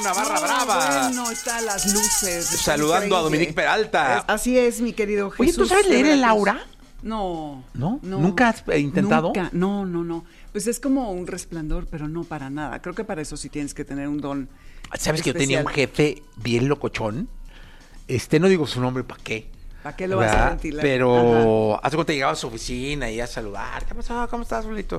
una barra brava. Bueno, está las luces. Saludando a Dominique Peralta. Así es, mi querido Jesús. Oye, ¿tú sabes leer el aura? No. ¿No? ¿Nunca has intentado? Nunca, no. Pues es como un resplandor, pero no para nada. Creo que para eso sí tienes que tener un don. ¿Sabes que yo especial. tenía un jefe bien locochón? No digo su nombre, ¿para qué? ¿Para qué lo vas a ventilar? Pero hace cuando llegaba a su oficina y a saludar. ¿Qué pasó? ¿Cómo estás, Solito?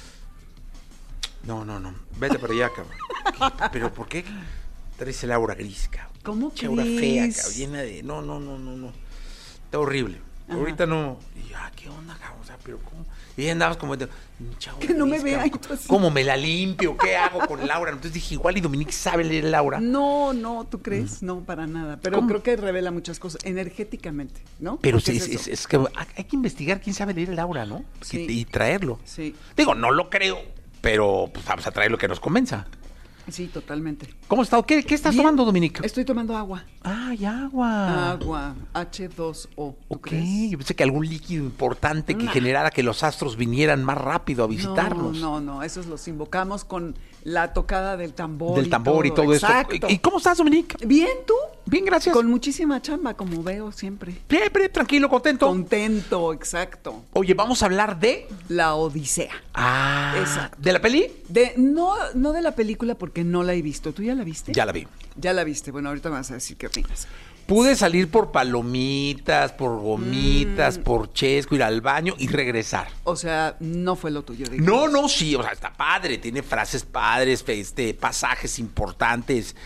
No. Vete para allá, cabrón. ¿Pero por qué? Traes el aura gris, cabrón. ¿Cómo Che, aura fea, cabrón. Llena de... No. Está horrible. Ajá. Ahorita no. Y yo, ¿qué onda, cabrón? O sea, ¿pero cómo? Y andabas como... Que no me vea. Entonces... ¿Cómo me la limpio? ¿Qué hago con el aura? Entonces dije, igual y Dominique sabe leer el aura. No, ¿tú crees? No, para nada. Pero ¿Cómo? creo que revela muchas cosas energéticamente, ¿no? Pero ¿Qué sí, es eso? es que hay que investigar quién sabe leer el aura, ¿no? Sí. Y traerlo. Sí. Digo, no lo creo, pero pues vamos a traer lo que nos convenza. Sí, totalmente. ¿Cómo está? ¿Qué estás Bien. tomando, Dominique? Estoy tomando agua. Ay, agua. Agua, H2O. ¿Tú Ok, crees? yo pensé que algún líquido importante que Nah. generara que los astros vinieran más rápido a visitarnos. No, esos los invocamos con la tocada del tambor. Del tambor y todo eso. Exacto. ¿Y cómo estás, Dominique? Bien, ¿tú? Bien, gracias. Con muchísima chamba, como veo siempre. Siempre tranquilo, contento. Contento, exacto. Oye, vamos a hablar de... La Odisea. Exacto. ¿De la peli? No de la película porque no la he visto. ¿Tú ya la viste? Ya la vi. Ya la viste. Bueno, ahorita me vas a decir qué opinas. Pude salir por palomitas, por gomitas, por chesco, ir al baño y regresar. O sea, no fue lo tuyo, digamos. No, sí, o sea, está padre, tiene frases padres, pasajes importantes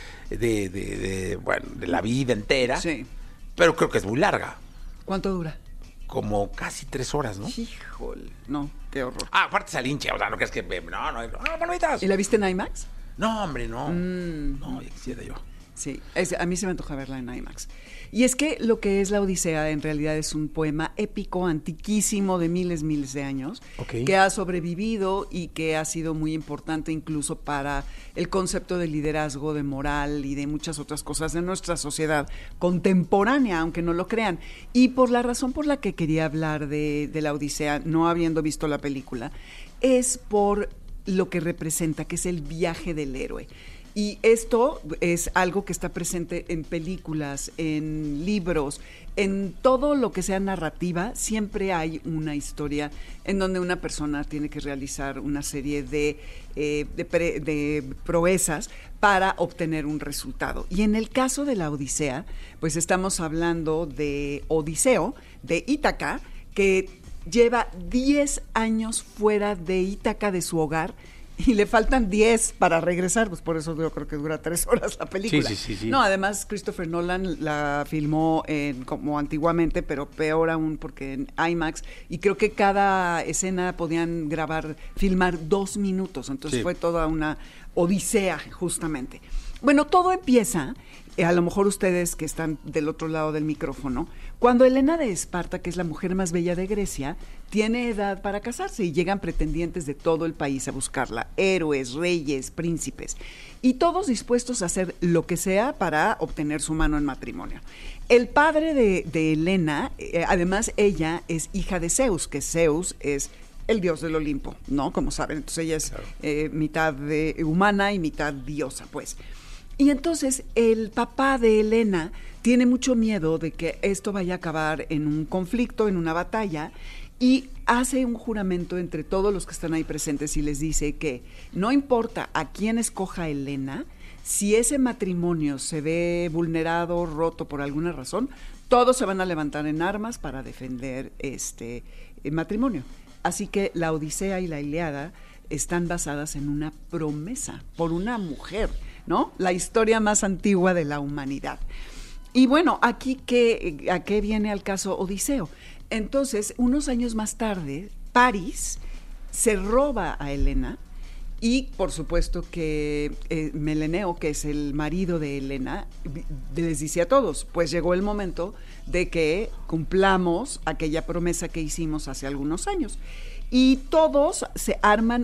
de la vida entera. Sí. Pero creo que es muy larga, ¿Cuánto dura? como casi 3 horas, ¿no? Híjole, no, qué horror. Aparte salinche, o sea, no crees que... No, palomitas. ¿Y la viste en IMAX? No, hombre, no. No, ya quisiera yo. Sí, a mí se me antoja verla en IMAX. Y es que lo que es la Odisea en realidad es un poema épico, antiquísimo, de miles de años, Ok. que ha sobrevivido y que ha sido muy importante incluso para el concepto de liderazgo, de moral y de muchas otras cosas de nuestra sociedad contemporánea, aunque no lo crean. Y por la razón por la que quería hablar de la Odisea, no habiendo visto la película, es por lo que representa, que es el viaje del héroe. Y esto es algo que está presente en películas, en libros, en todo lo que sea narrativa. Siempre hay una historia en donde una persona tiene que realizar una serie de proezas para obtener un resultado. Y en el caso de la Odisea, pues estamos hablando de Odiseo, de Ítaca, que lleva 10 años fuera de Ítaca, de su hogar, y le faltan 10 para regresar, pues por eso yo creo que dura 3 horas la película. Sí. No, además Christopher Nolan la filmó como antiguamente, pero peor aún porque en IMAX, y creo que cada escena podían filmar 2 minutos, entonces Sí. fue toda una odisea justamente. Bueno, todo empieza, a lo mejor ustedes que están del otro lado del micrófono, cuando Helena de Esparta, que es la mujer más bella de Grecia, tiene edad para casarse y llegan pretendientes de todo el país a buscarla, héroes, reyes, príncipes, y todos dispuestos a hacer lo que sea para obtener su mano en matrimonio. El padre de Helena, además ella es hija de Zeus, que Zeus es el dios del Olimpo, ¿no? Como saben, entonces ella es mitad humana y mitad diosa, pues. Y entonces el papá de Helena tiene mucho miedo de que esto vaya a acabar en un conflicto, en una batalla, y hace un juramento entre todos los que están ahí presentes y les dice que no importa a quién escoja Helena, si ese matrimonio se ve vulnerado, roto por alguna razón, todos se van a levantar en armas para defender el matrimonio. Así que la Odisea y la Ilíada están basadas en una promesa por una mujer, ¿no? La historia más antigua de la humanidad. Y bueno, aquí ¿a qué viene al caso Odiseo? Entonces, unos años más tarde, París se roba a Helena y, por supuesto, que Meleneo, que es el marido de Helena, les dice a todos, pues llegó el momento de que cumplamos aquella promesa que hicimos hace algunos años. Y todos se arman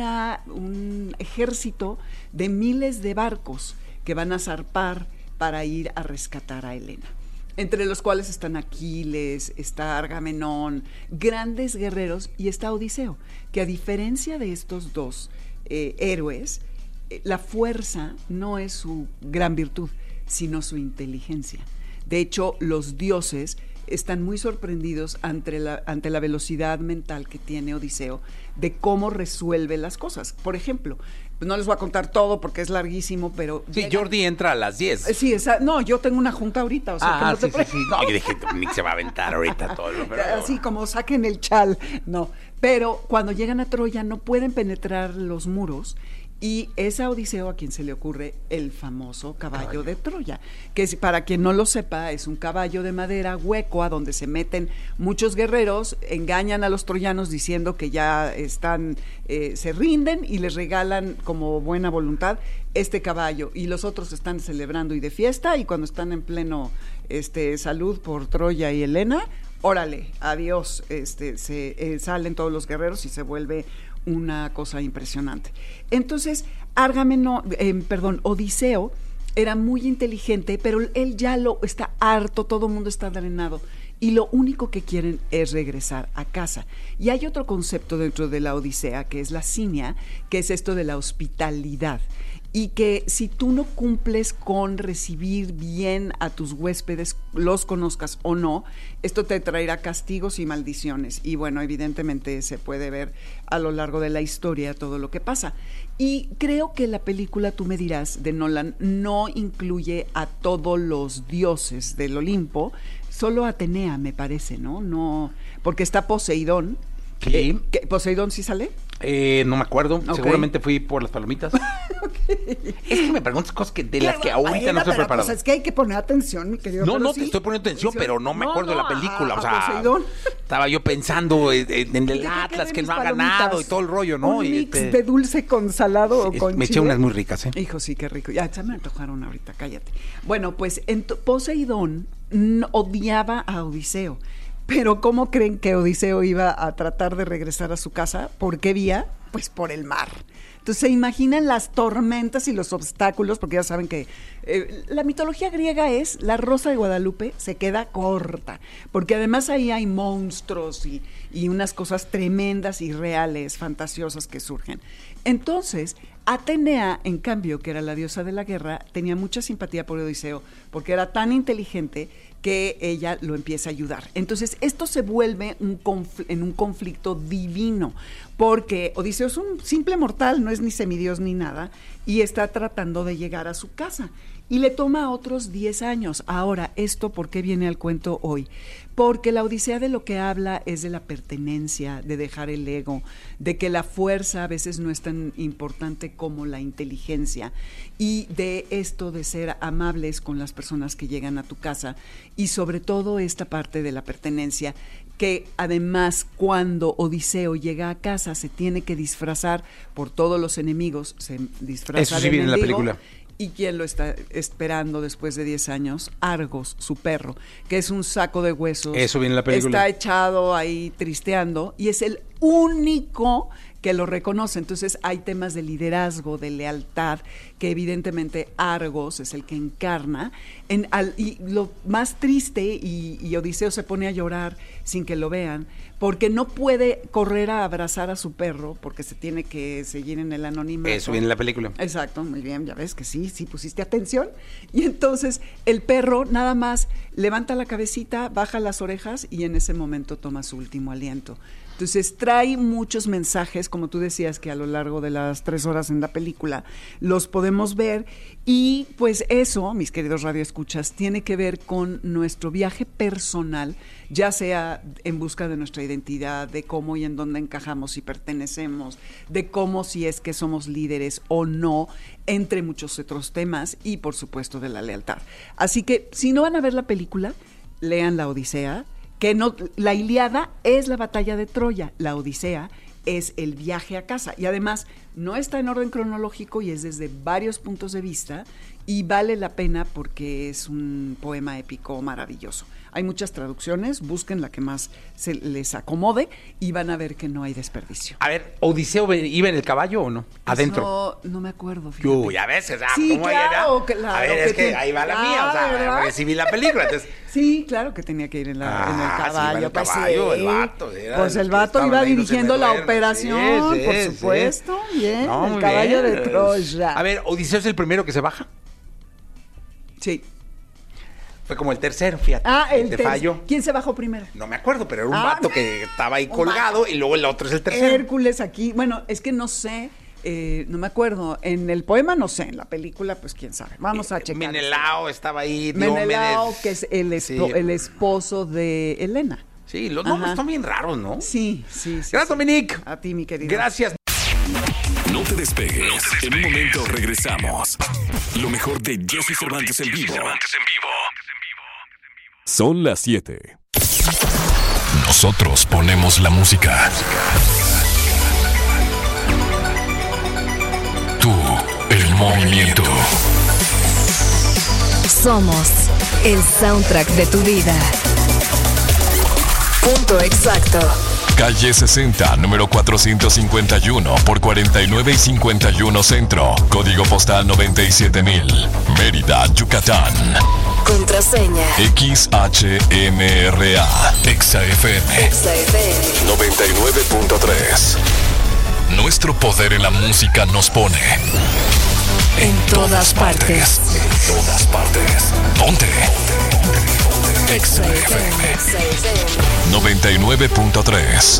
un ejército de miles de barcos que van a zarpar para ir a rescatar a Helena, entre los cuales están Aquiles, está Agamenón, grandes guerreros, y está Odiseo, que a diferencia de estos dos héroes, la fuerza no es su gran virtud, sino su inteligencia. De hecho, los dioses están muy sorprendidos ante la velocidad mental que tiene Odiseo de cómo resuelve las cosas. Por ejemplo, no les voy a contar todo porque es larguísimo, pero... Sí, Jordi entra a las 10. Sí, no, yo tengo una junta ahorita, o sea, que no te sí. No, yo dije, Nick se va a aventar ahorita todo. Pero... Así como saquen el chal, no. Pero cuando llegan a Troya no pueden penetrar los muros. Y es a Odiseo a quien se le ocurre el famoso caballo de Troya, que para quien no lo sepa, es un caballo de madera hueco a donde se meten muchos guerreros, engañan a los troyanos diciendo que ya están, se rinden y les regalan como buena voluntad este caballo, y los otros están celebrando y de fiesta, y cuando están en pleno salud por Troya y Helena, órale, adiós, salen todos los guerreros y se vuelve una cosa impresionante. Entonces, Odiseo era muy inteligente, pero él ya está harto, todo el mundo está drenado, y lo único que quieren es regresar a casa. Y hay otro concepto dentro de la Odisea, que es la cinia, que es esto de la hospitalidad. Y que si tú no cumples con recibir bien a tus huéspedes, los conozcas o no, esto te traerá castigos y maldiciones. Y bueno, evidentemente se puede ver a lo largo de la historia todo lo que pasa. Y creo que la película, tú me dirás, de Nolan, no incluye a todos los dioses del Olimpo, solo Atenea, me parece, ¿no? No, porque está Poseidón. Sí. ¿Poseidón sí sale? No me acuerdo, Okay. Seguramente fui por las palomitas. Okay. Es que me preguntas cosas de las que ahorita no estoy preparado. Pues es que hay que poner atención, mi querido. No, te estoy poniendo atención, pero no me acuerdo de la película. O sea, Poseidón. Estaba yo pensando en el Atlas que no ha ganado y todo el rollo, ¿no? Un mix de dulce con salado o con me chile. eché unas muy ricas, ¿eh? Hijo, sí, qué rico. Ya me antojaron ahorita, cállate. Bueno, pues Poseidón odiaba a Odiseo. Pero ¿cómo creen que Odiseo iba a tratar de regresar a su casa? ¿Por qué vía? Pues por el mar. Entonces se imaginan las tormentas y los obstáculos, porque ya saben que la mitología griega es la Rosa de Guadalupe se queda corta, porque además ahí hay monstruos y unas cosas tremendas y reales, fantasiosas que surgen. Entonces, Atenea, en cambio, que era la diosa de la guerra, tenía mucha simpatía por Odiseo, porque era tan inteligente que ella lo empieza a ayudar. Entonces, esto se vuelve en un conflicto divino, porque Odiseo es un simple mortal, no es ni semidios ni nada, y está tratando de llegar a su casa. Y le toma otros 10 años. Ahora, ¿esto por qué viene al cuento hoy? Porque la Odisea de lo que habla es de la pertenencia, de dejar el ego, de que la fuerza a veces no es tan importante como la inteligencia, y de esto de ser amables con las personas que llegan a tu casa, y sobre todo esta parte de la pertenencia, que además cuando Odiseo llega a casa se tiene que disfrazar por todos los enemigos, se disfraza Eso sí viene en la película. ¿Y quién lo está esperando después de 10 años? Argos, su perro, que es un saco de huesos. Eso viene en la película. Está echado ahí tristeando y es el único que lo reconoce. Entonces hay temas de liderazgo, de lealtad, que evidentemente Argos es el que encarna. Y lo más triste, y Odiseo se pone a llorar sin que lo vean, porque no puede correr a abrazar a su perro, porque se tiene que seguir en el anonimato. Eso viene en la película. Exacto, muy bien, ya ves que sí pusiste atención. Y entonces el perro nada más levanta la cabecita, baja las orejas y en ese momento toma su último aliento. Entonces trae muchos mensajes, como tú decías, que a lo largo de las 3 horas en la película los podemos ver, y pues eso, mis queridos radioescuchas, tiene que ver con nuestro viaje personal, ya sea en busca de nuestra identidad, de cómo y en dónde encajamos y pertenecemos, de cómo si es que somos líderes o no, entre muchos otros temas, y por supuesto de la lealtad. Así que si no van a ver la película, lean la Odisea, que no, la Ilíada es la batalla de Troya, la Odisea es el viaje a casa, y además no está en orden cronológico y es desde varios puntos de vista, y vale la pena porque es un poema épico maravilloso. Hay muchas traducciones, busquen la que más se les acomode y van a ver que no hay desperdicio. A ver, ¿Odiseo iba en el caballo o no? Adentro. No me acuerdo, fíjate. Uy, a veces, sí, ¿cómo claro, era? claro. A ver, es que ahí va la mía, o sea, recibí la película, entonces... Sí, claro que tenía que ir en el caballo. El vato. Pues el vato iba dirigiendo la operación, por supuesto. Bien, el caballo de Troya. A ver, ¿Odiseo es el primero que se baja? Sí. Fue como el tercero, fíjate. El tercero. ¿Quién se bajó primero? No me acuerdo, pero era un vato que estaba ahí colgado y luego el otro es el tercero. Hércules aquí. Bueno, es que no sé, no me acuerdo. En el poema no sé, en la película pues quién sabe. Vamos a checar. Menelao estaba ahí. Menelao, que es el esposo de Helena. Sí, los nombres están bien raros, ¿no? Sí. Gracias, Dominique. A ti, mi querido. Gracias. No te despegues. En un momento regresamos. Lo mejor de Jesse Cervantes en vivo. Son las 7. Nosotros ponemos la música. Tú, el movimiento. Somos el soundtrack de tu vida. Punto exacto. Calle 60, número 451 por 49 y 51 Centro. Código postal 97000. Mérida, Yucatán. Contraseña XHMRA. XFM 99.3. Nuestro poder en la música nos pone en todas partes. En todas partes. Ponte. XFM 99.3.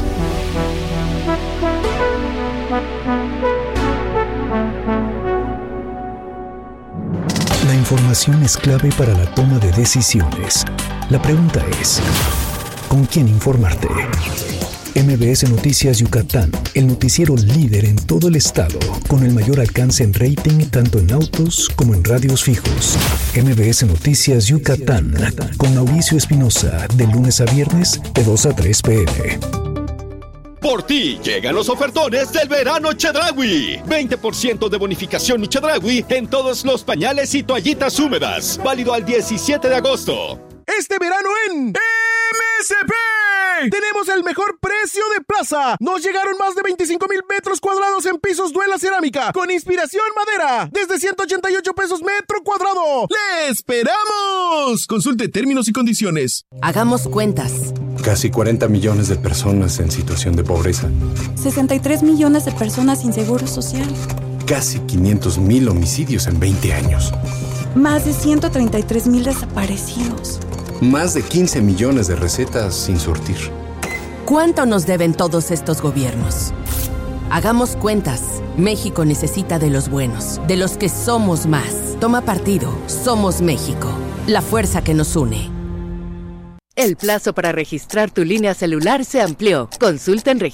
La información es clave para la toma de decisiones. La pregunta es, ¿con quién informarte? MBS Noticias Yucatán, el noticiero líder en todo el estado, con el mayor alcance en rating tanto en autos como en radios fijos. MBS Noticias Yucatán, con Mauricio Espinosa, de lunes a viernes, de 2 a 3 p.m. Por ti llegan los ofertones del verano Chedraui. 20% de bonificación y Chedraui en todos los pañales y toallitas húmedas. Válido al 17 de agosto. Este verano en MSP tenemos el mejor precio de plaza. Nos llegaron más de 25,000 metros cuadrados en pisos Duela Cerámica con inspiración madera desde 188 pesos metro cuadrado. ¡Le esperamos! Consulte términos y condiciones. Hagamos cuentas. Casi 40 millones de personas en situación de pobreza. 63 millones de personas sin seguro social. Casi 500,000 homicidios en 20 años. Más de 133,000 desaparecidos. Más de 15 millones de recetas sin surtir. ¿Cuánto nos deben todos estos gobiernos? Hagamos cuentas. México necesita de los buenos, de los que somos más. Toma partido. Somos México. La fuerza que nos une. El plazo para registrar tu línea celular se amplió. Consulta en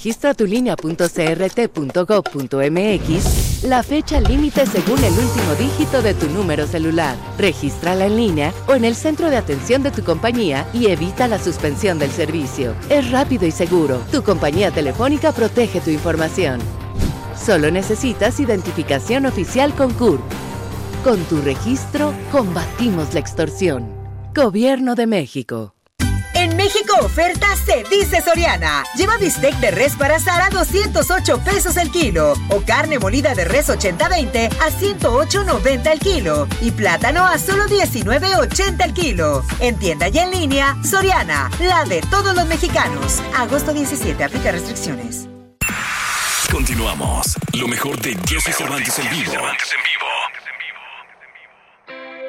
registratulínea.crt.gov.mx la fecha límite según el último dígito de tu número celular. Regístrala en línea o en el centro de atención de tu compañía y evita la suspensión del servicio. Es rápido y seguro. Tu compañía telefónica protege tu información. Solo necesitas identificación oficial con CURP. Con tu registro, combatimos la extorsión. Gobierno de México. En México oferta se dice Soriana. Lleva bistec de res para asar a 208 pesos el kilo. O carne molida de res 80-20 a 108.90 el kilo. Y plátano a solo 19.80 el kilo. En tienda y en línea, Soriana, la de todos los mexicanos. Agosto 17, aplica restricciones. Continuamos. Lo mejor de Jesse Cervantes en vivo.